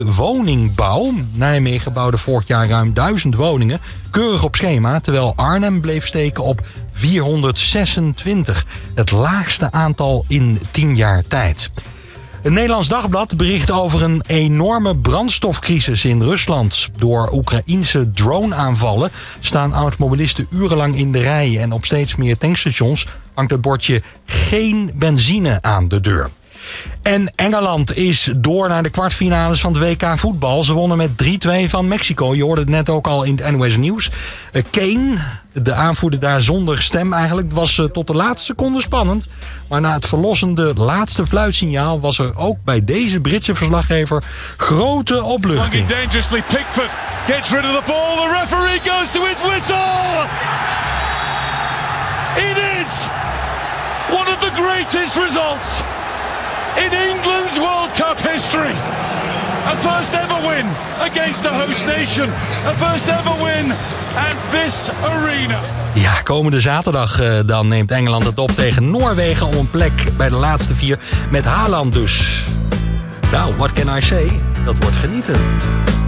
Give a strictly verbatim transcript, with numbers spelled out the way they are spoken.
woningbouw. Nijmegen bouwde vorig jaar ruim duizend woningen. Keurig op schema, terwijl Arnhem bleef steken op vierhonderdzesentwintig. Het laagste aantal in tien jaar tijd. Het Nederlands Dagblad bericht over een enorme brandstofcrisis in Rusland. Door Oekraïense drone-aanvallen staan automobilisten urenlang in de rij. En op steeds meer tankstations hangt het bordje geen benzine aan de deur. En Engeland is door naar de kwartfinales van het W K voetbal. Ze wonnen met drie twee van Mexico. Je hoorde het net ook al in het N O S Nieuws. Kane, de aanvoerder daar zonder stem eigenlijk, was tot de laatste seconde spannend. Maar na het verlossende laatste fluitsignaal was er ook bij deze Britse verslaggever grote opluchting. Dangerously, Pickford gets rid of the ball. The referee goes to his whistle. It is one of the greatest results in England's World Cup history. A first ever win against the host nation. A first ever win at this arena. Ja, komende zaterdag uh, dan neemt Engeland het op tegen Noorwegen om een plek bij de laatste vier met Haaland dus. Nou, what can I say? Dat wordt genieten.